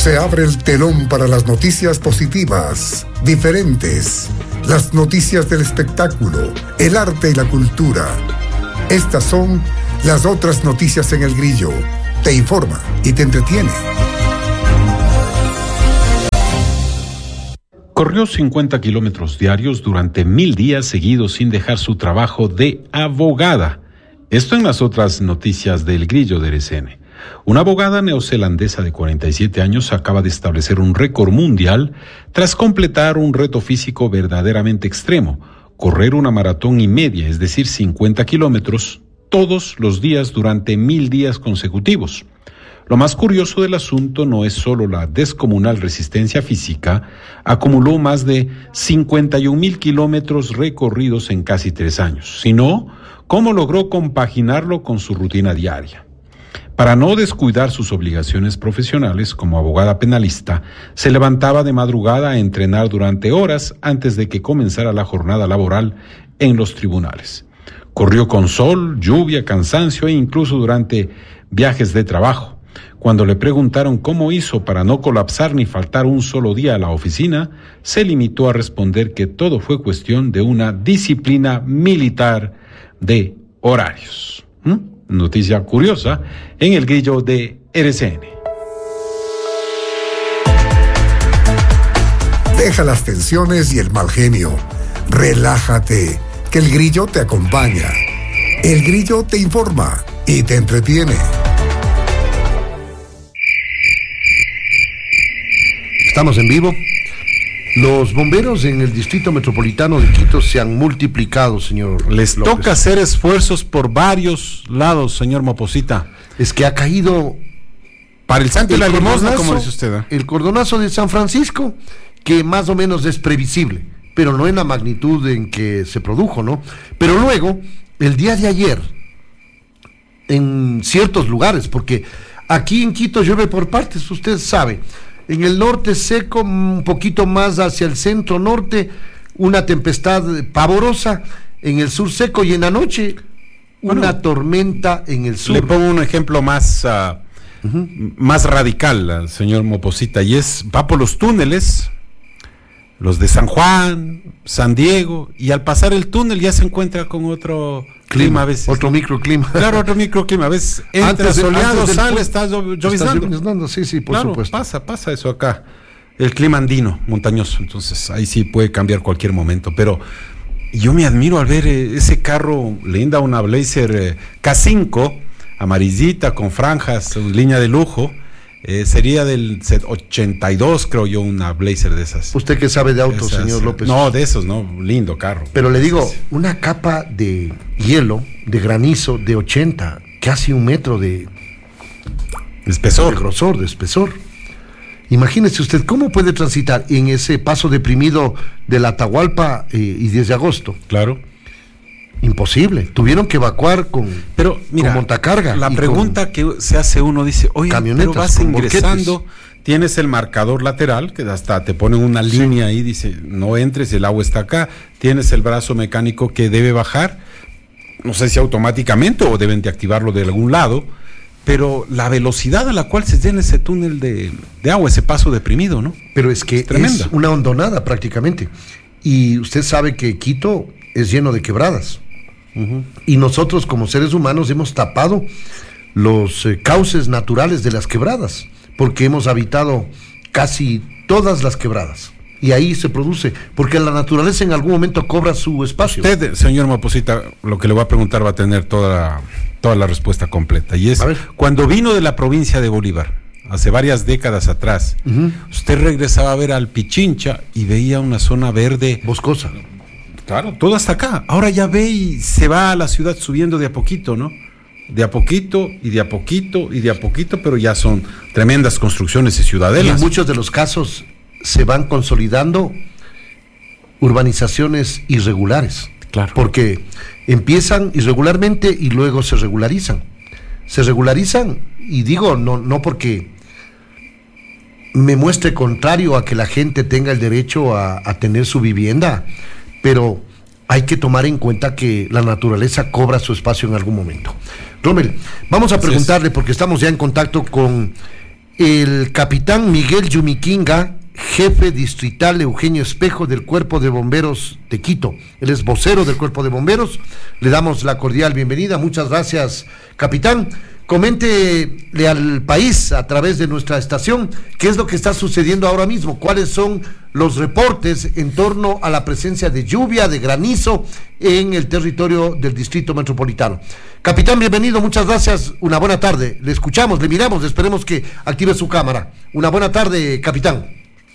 Se abre el telón para las noticias positivas, diferentes, las noticias del espectáculo, el arte y la cultura. Estas son las otras noticias en El Grillo. Te informa y te entretiene. Corrió 50 kilómetros diarios durante 1000 días seguidos sin dejar su trabajo de abogada. Esto en las otras noticias del Grillo de RCN. Una abogada neozelandesa de 47 años acaba de establecer un récord mundial tras completar un reto físico verdaderamente extremo, correr una maratón y media, es decir, 50 kilómetros, todos los días durante 1000 días consecutivos. Lo más curioso del asunto no es solo la descomunal resistencia física, acumuló más de 51,000 kilómetros recorridos en casi 3 años, sino cómo logró compaginarlo con su rutina diaria. Para no descuidar sus obligaciones profesionales como abogada penalista, se levantaba de madrugada a entrenar durante horas antes de que comenzara la jornada laboral en los tribunales. Corrió con sol, lluvia, cansancio e incluso durante viajes de trabajo. Cuando le preguntaron cómo hizo para no colapsar ni faltar un solo día a la oficina, se limitó a responder que todo fue cuestión de una disciplina militar de horarios. Noticia curiosa en El Grillo de RCN. Deja las tensiones y el mal genio. Relájate, que El Grillo te acompaña. El Grillo te informa y te entretiene. Estamos en vivo. Los bomberos en el Distrito Metropolitano de Quito se han multiplicado, señor Les López. toca hacer esfuerzos por varios lados, señor Moposita. Es que ha caído Para el santo y la limosna, cordonazo, como dice usted, ¿eh? el cordonazo de San Francisco, que más o menos es previsible, pero no en la magnitud en que se produjo, ¿no? Pero luego, el día de ayer, en ciertos lugares, porque aquí en Quito llueve por partes, usted sabe. En el norte seco, un poquito más hacia el centro norte, una tempestad pavorosa. En el sur seco y en la noche, una tormenta en el sur. Le pongo un ejemplo más, más radical, señor Moposita, y va por los túneles, los de San Juan, San Diego, y al pasar el túnel ya se encuentra con otro clima a veces. Otro microclima. Claro, otro microclima. A veces entra soleado, sale, está lloviznando. Sí, por supuesto. Pasa eso acá. El clima andino, montañoso. Entonces, ahí sí puede cambiar cualquier momento. Pero yo me admiro al ver ese carro linda, una Blazer K5, amarillita, con franjas, línea de lujo. Sería del 82, creo yo, una Blazer de esas. ¿Usted qué sabe de autos, señor López? No, de esos, no, lindo carro. Pero le digo, una capa de hielo, de granizo, de 80, casi 1 metro de espesor. De grosor, de espesor. Imagínese usted cómo puede transitar en ese paso deprimido de la Atahualpa y 10 de agosto. Claro. Imposible, tuvieron que evacuar con montacarga. La pregunta que se hace uno dice, oye, pero vas ingresando, tienes el marcador lateral, que hasta te ponen una línea ahí, dice, no entres, el agua está acá, tienes el brazo mecánico que debe bajar, no sé si automáticamente o deben de activarlo de algún lado, pero la velocidad a la cual se llena ese túnel de agua, ese paso deprimido, ¿no? Pero es que es una hondonada prácticamente, y usted sabe que Quito es lleno de quebradas. Y nosotros como seres humanos hemos tapado los cauces naturales de las quebradas, porque hemos habitado casi todas las quebradas, y ahí se produce, porque la naturaleza en algún momento cobra su espacio. Usted, señor Moposita, lo que le voy a preguntar va a tener toda la respuesta completa, y es, cuando vino de la provincia de Bolívar, hace varias décadas atrás, usted regresaba a ver al Pichincha y veía una zona verde boscosa. Claro, todo hasta acá. Ahora ya ve y se va a la ciudad subiendo de a poquito, ¿no? De a poquito y de a poquito y de a poquito, pero ya son tremendas construcciones y ciudadelas. Y en muchos de los casos se van consolidando urbanizaciones irregulares. Claro. Porque empiezan irregularmente y luego se regularizan. Se regularizan, y digo, no porque me muestre contrario a que la gente tenga el derecho a tener su vivienda, pero hay que tomar en cuenta que la naturaleza cobra su espacio en algún momento. Rommel, vamos a preguntarle, porque estamos ya en contacto con el capitán Miguel Yumiquinga, jefe distrital Eugenio Espejo del Cuerpo de Bomberos de Quito. Él es vocero del Cuerpo de Bomberos. Le damos la cordial bienvenida. Muchas gracias, capitán. Coméntele al país a través de nuestra estación qué es lo que está sucediendo ahora mismo, cuáles son los reportes en torno a la presencia de lluvia, de granizo en el territorio del Distrito Metropolitano. Capitán, bienvenido, muchas gracias, una buena tarde. Le escuchamos, le miramos, esperemos que active su cámara. Una buena tarde, capitán.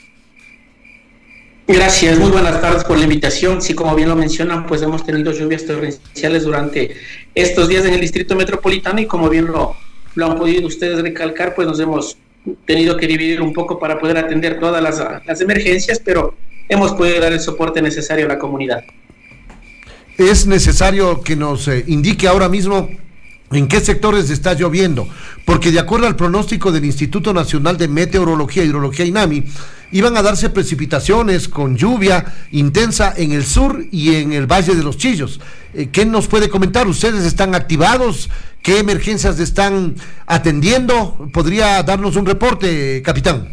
Gracias, muy buenas tardes por la invitación. Sí, como bien lo mencionan, pues hemos tenido lluvias torrenciales durante estos días en el Distrito Metropolitano y como bien lo han podido ustedes recalcar, pues nos hemos tenido que dividir un poco para poder atender todas las emergencias, pero hemos podido dar el soporte necesario a la comunidad. Es necesario que nos indique ahora mismo en qué sectores está lloviendo, porque de acuerdo al pronóstico del Instituto Nacional de Meteorología e Hidrología INAMI, iban a darse precipitaciones con lluvia intensa en el sur y en el Valle de los Chillos. ¿Qué nos puede comentar? ¿Ustedes están activados? ¿Qué emergencias están atendiendo? ¿Podría darnos un reporte, capitán?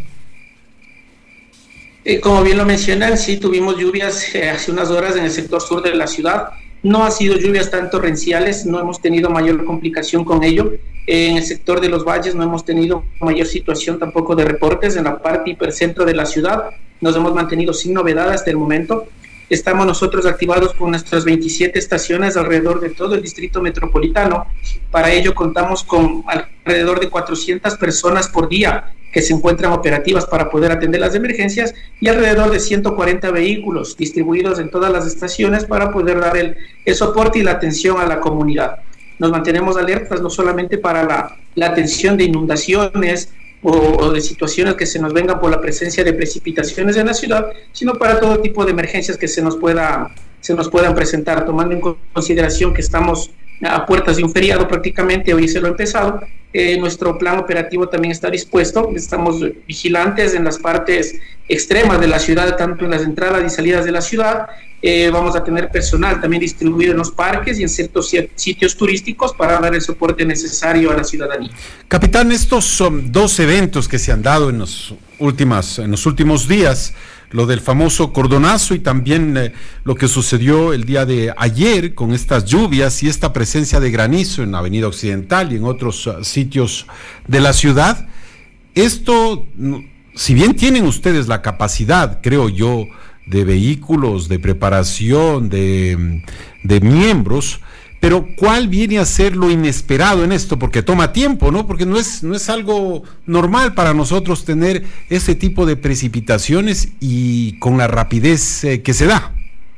Como bien lo mencionan, sí tuvimos lluvias hace unas horas en el sector sur de la ciudad. No ha sido lluvias tan torrenciales, no hemos tenido mayor complicación con ello. En el sector de los valles no hemos tenido mayor situación tampoco de reportes. En la parte hipercentro de la ciudad nos hemos mantenido sin novedad hasta el momento. Estamos nosotros activados con nuestras 27 estaciones alrededor de todo el Distrito Metropolitano. Para ello contamos con alrededor de 400 personas por día que se encuentran operativas para poder atender las emergencias y alrededor de 140 vehículos distribuidos en todas las estaciones para poder dar el soporte y la atención a la comunidad. Nos mantenemos alertas no solamente para la atención de inundaciones o de situaciones que se nos vengan por la presencia de precipitaciones en la ciudad, sino para todo tipo de emergencias que se nos puedan presentar, tomando en consideración que estamos a puertas de un feriado prácticamente, hoy se lo ha empezado. Nuestro plan operativo también está dispuesto, estamos vigilantes en las partes extremas de la ciudad, tanto en las entradas y salidas de la ciudad. Vamos a tener personal también distribuido en los parques y en ciertos sitios turísticos para dar el soporte necesario a la ciudadanía. Capitán, estos son dos eventos que se han dado en los últimos días, lo del famoso cordonazo y también lo que sucedió el día de ayer con estas lluvias y esta presencia de granizo en la Avenida Occidental y en otros sitios de la ciudad. Esto, si bien tienen ustedes la capacidad, creo yo, de vehículos, de preparación, de miembros, pero ¿cuál viene a ser lo inesperado en esto? Porque toma tiempo, ¿no? Porque no es algo normal para nosotros tener ese tipo de precipitaciones y con la rapidez que se da.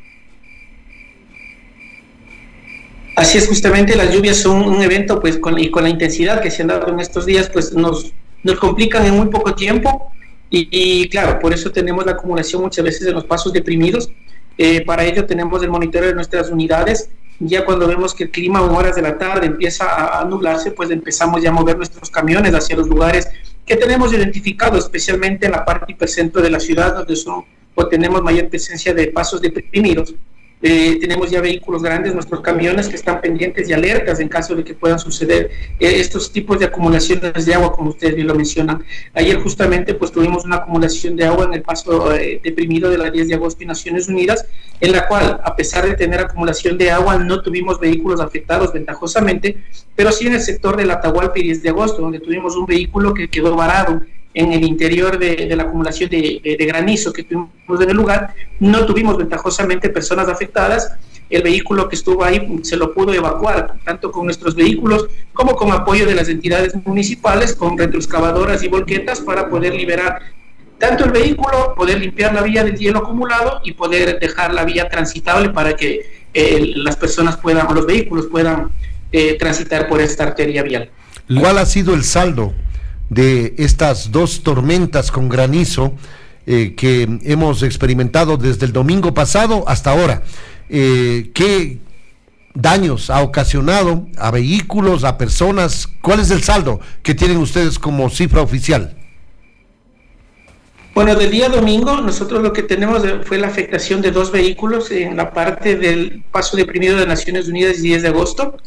Así es, justamente las lluvias son un evento, pues, con la intensidad que se han dado en estos días, pues nos complican en muy poco tiempo y claro, por eso tenemos la acumulación muchas veces de los pasos deprimidos. Para ello tenemos el monitoreo de nuestras unidades. Ya cuando vemos que el clima en horas de la tarde empieza a nublarse, pues empezamos ya a mover nuestros camiones hacia los lugares que tenemos identificados, especialmente en la parte hipercentro de la ciudad, donde tenemos mayor presencia de pasos deprimidos. Tenemos ya vehículos grandes, nuestros camiones que están pendientes y alertas en caso de que puedan suceder estos tipos de acumulaciones de agua, como ustedes bien lo mencionan. Ayer justamente pues tuvimos una acumulación de agua en el paso deprimido de la 10 de agosto y Naciones Unidas, en la cual, a pesar de tener acumulación de agua, no tuvimos vehículos afectados ventajosamente, pero sí en el sector del Atahualpa y 10 de agosto, donde tuvimos un vehículo que quedó varado en el interior de la acumulación de granizo que tuvimos en el lugar. No tuvimos ventajosamente personas afectadas. El vehículo que estuvo ahí se lo pudo evacuar, tanto con nuestros vehículos como con apoyo de las entidades municipales, con retroexcavadoras y volquetas para poder liberar tanto el vehículo, poder limpiar la vía del hielo acumulado y poder dejar la vía transitable para que las personas puedan, o los vehículos puedan transitar por esta arteria vial. ¿Cuál ha sido el saldo de estas dos tormentas con granizo que hemos experimentado desde el domingo pasado hasta ahora? ¿Qué daños ha ocasionado a vehículos, a personas? ¿Cuál es el saldo que tienen ustedes como cifra oficial? Bueno, del día domingo nosotros lo que tenemos fue la afectación de dos vehículos en la parte del paso deprimido de Naciones Unidas 10 de agosto.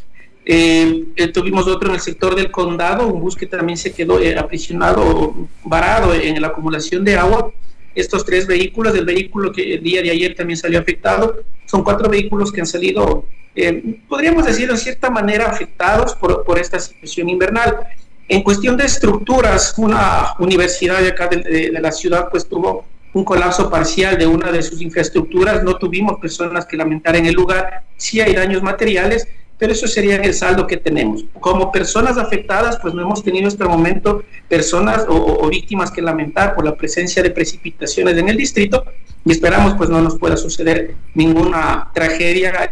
Tuvimos otro en el sector del Condado, un bus que también se quedó aprisionado, varado en la acumulación de agua. Estos 3 vehículos, el vehículo que el día de ayer también salió afectado, son 4 vehículos que han salido, podríamos decir de cierta manera, afectados por esta situación invernal. En cuestión de estructuras, una universidad de acá de la ciudad pues tuvo un colapso parcial de una de sus infraestructuras. No tuvimos personas que lamentar en el lugar, sí hay daños materiales, pero eso sería el saldo que tenemos. Como personas afectadas, pues no hemos tenido hasta el momento personas o víctimas que lamentar por la presencia de precipitaciones en el distrito, y esperamos pues no nos pueda suceder ninguna tragedia.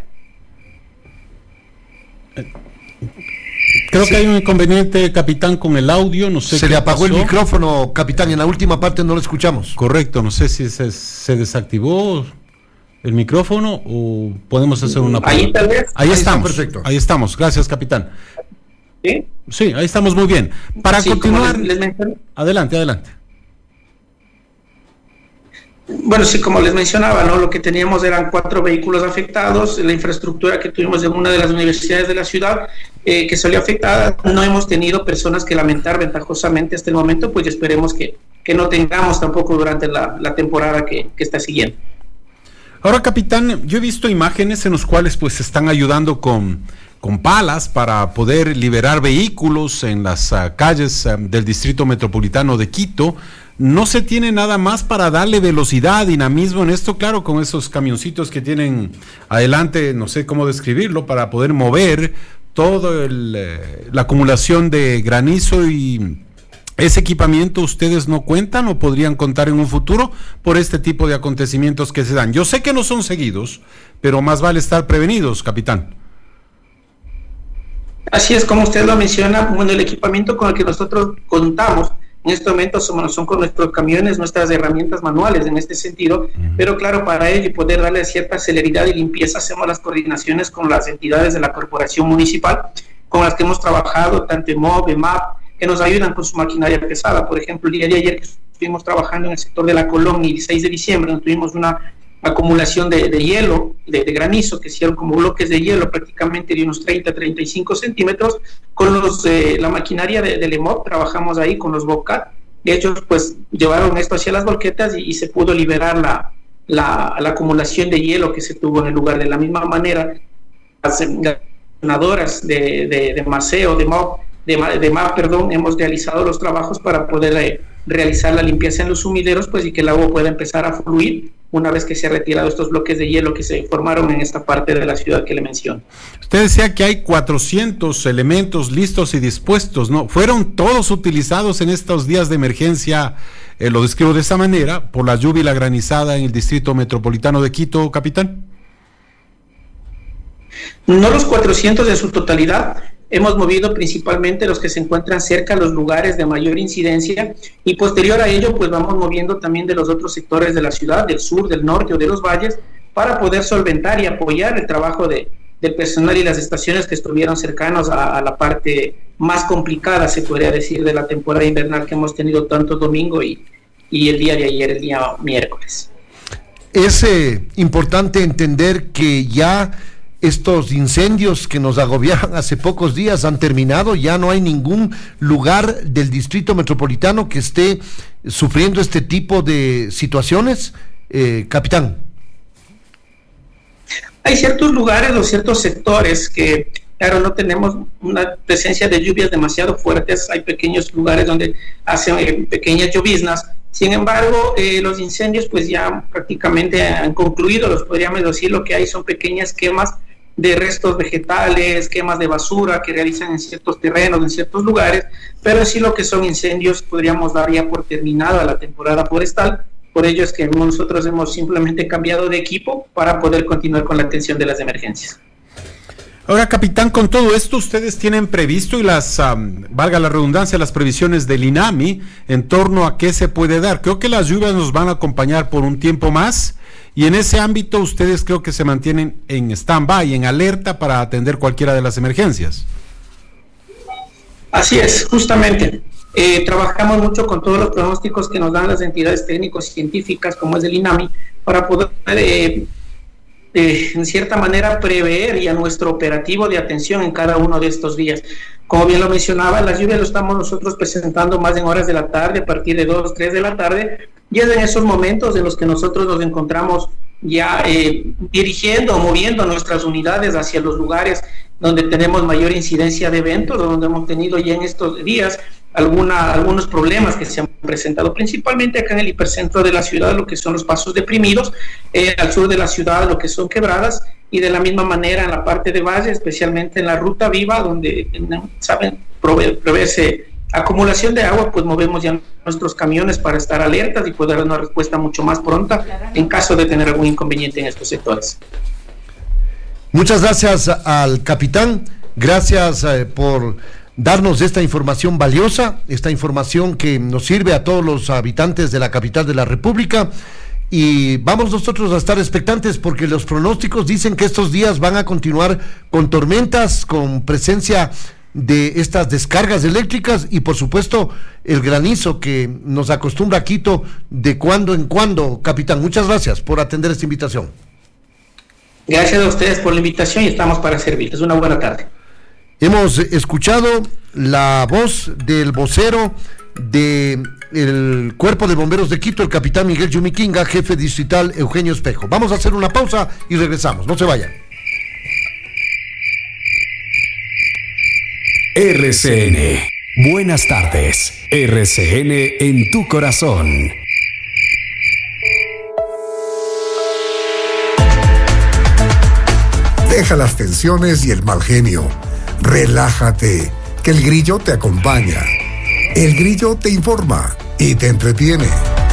Creo que hay un inconveniente, capitán, con el audio, no sé. Se le apagó el micrófono, capitán, en la última parte no lo escuchamos. Correcto, no sé si se desactivó el micrófono o podemos hacer una prueba. Ahí tal vez. Ahí estamos, perfecto. Ahí estamos, gracias, capitán. ¿Sí? Sí, ahí estamos muy bien. Para continuar, adelante. Bueno, sí, como les mencionaba, ¿no? Lo que teníamos eran 4 vehículos afectados, la infraestructura que tuvimos en una de las universidades de la ciudad que salió afectada. No hemos tenido personas que lamentar ventajosamente hasta el momento, pues esperemos que no tengamos tampoco durante la temporada que está siguiendo. Ahora, capitán, yo he visto imágenes en las cuales pues están ayudando con palas para poder liberar vehículos en las calles del Distrito Metropolitano de Quito. No se tiene nada más para darle velocidad, dinamismo en esto, claro, con esos camioncitos que tienen adelante, no sé cómo describirlo, para poder mover toda la acumulación de granizo. Y ese equipamiento ustedes no cuentan o podrían contar en un futuro por este tipo de acontecimientos que se dan. Yo sé que no son seguidos, pero más vale estar prevenidos, capitán. Así es, como usted lo menciona, bueno, el equipamiento con el que nosotros contamos en este momento son con nuestros camiones, nuestras herramientas manuales en este sentido, pero claro, para ello y poder darle cierta celeridad y limpieza, hacemos las coordinaciones con las entidades de la corporación municipal, con las que hemos trabajado, tanto EMOB, EMAP, que nos ayudan con su maquinaria pesada. Por ejemplo, el día de ayer que estuvimos trabajando en el sector de la Colonia, el 16 de diciembre, donde tuvimos una acumulación de hielo, de granizo, que hicieron como bloques de hielo prácticamente de unos 30-35 centímetros, con la maquinaria del EMOP, trabajamos ahí con los Bobcat, de hecho pues llevaron esto hacia las volquetas y se pudo liberar la acumulación de hielo que se tuvo en el lugar. De la misma manera, las senadoras de Maceo, de MAP, hemos realizado los trabajos para poder realizar la limpieza en los sumideros, pues, y que el agua pueda empezar a fluir una vez que se han retirado estos bloques de hielo que se formaron en esta parte de la ciudad que le menciono. Usted decía que hay 400 elementos listos y dispuestos, ¿no? ¿Fueron todos utilizados en estos días de emergencia, lo describo de esa manera, por la lluvia y la granizada en el Distrito Metropolitano de Quito, capitán? No los 400 en su totalidad. Hemos movido principalmente los que se encuentran cerca a los lugares de mayor incidencia, y posterior a ello pues vamos moviendo también de los otros sectores de la ciudad, del sur, del norte o de los valles, para poder solventar y apoyar el trabajo del personal y las estaciones que estuvieron cercanos a la parte más complicada, se podría decir, de la temporada invernal que hemos tenido tanto domingo y el día de ayer, el día miércoles. Es importante entender que ya estos incendios que nos agobiaban hace pocos días han terminado. Ya no hay ningún lugar del Distrito Metropolitano que esté sufriendo este tipo de situaciones, capitán. Hay ciertos lugares o ciertos sectores que, claro, no tenemos una presencia de lluvias demasiado fuertes. Hay pequeños lugares donde hacen pequeñas lloviznas. Sin embargo, los incendios pues ya prácticamente han concluido. Los podríamos decir, lo que hay son pequeñas quemas de restos vegetales, quemas de basura que realizan en ciertos terrenos, en ciertos lugares, pero sí lo que son incendios podríamos dar ya por terminada la temporada forestal. Por ello es que nosotros hemos simplemente cambiado de equipo para poder continuar con la atención de las emergencias. Ahora, capitán, con todo esto, ustedes tienen previsto, y valga la redundancia, las previsiones del INAMI en torno a qué se puede dar. Creo que las lluvias nos van a acompañar por un tiempo más, y en ese ámbito ustedes creo que se mantienen en stand-by, en alerta para atender cualquiera de las emergencias. Así es, justamente. Trabajamos mucho con todos los pronósticos que nos dan las entidades técnicos científicas, como es el INAMI, para poder en cierta manera prever ya nuestro operativo de atención en cada uno de estos días. Como bien lo mencionaba, las lluvias lo estamos nosotros presentando más en horas de la tarde, a partir de 2, 3 de la tarde, y es en esos momentos en los que nosotros nos encontramos ya dirigiendo o moviendo nuestras unidades hacia los lugares donde tenemos mayor incidencia de eventos, donde hemos tenido ya en estos días algunos problemas que se han presentado, principalmente acá en el hipercentro de la ciudad, lo que son los pasos deprimidos, al sur de la ciudad, lo que son quebradas, y de la misma manera en la parte de valle, especialmente en la ruta viva, donde saben preverse acumulación de agua, pues movemos ya nuestros camiones para estar alertas y poder dar una respuesta mucho más pronta en caso de tener algún inconveniente en estos sectores. Muchas gracias al capitán, gracias por darnos esta información valiosa, esta información que nos sirve a todos los habitantes de la capital de la República, y vamos nosotros a estar expectantes porque los pronósticos dicen que estos días van a continuar con tormentas, con presencia de estas descargas eléctricas y por supuesto el granizo que nos acostumbra Quito de cuando en cuando. Capitán, muchas gracias por atender esta invitación. Gracias a ustedes por la invitación y estamos para servirles. Una buena tarde. Hemos escuchado la voz del vocero del Cuerpo de Bomberos de Quito, el capitán Miguel Yumiquinga, jefe distrital Eugenio Espejo. Vamos a hacer una pausa y regresamos, no se vayan. RCN, buenas tardes. RCN en tu corazón. Deja las tensiones y el mal genio. Relájate, que el Grillo te acompaña. El Grillo te informa y te entretiene.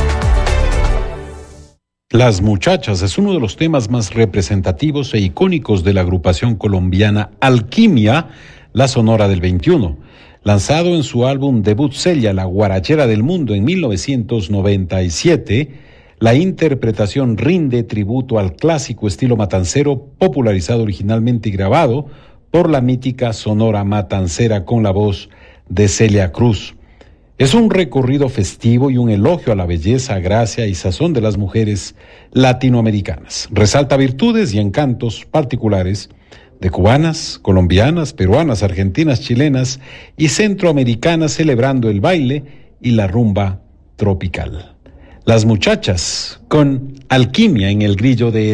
Las muchachas es uno de los temas más representativos e icónicos de la agrupación colombiana Alquimia, la Sonora del 21. Lanzado en su álbum debut Celia, la guarachera del mundo, en 1997, la interpretación rinde tributo al clásico estilo matancero, popularizado originalmente y grabado por la mítica Sonora Matancera con la voz de Celia Cruz. Es un recorrido festivo y un elogio a la belleza, gracia y sazón de las mujeres latinoamericanas. Resalta virtudes y encantos particulares de cubanas, colombianas, peruanas, argentinas, chilenas y centroamericanas, celebrando el baile y la rumba tropical. Las muchachas con Alquimia en el Grillo de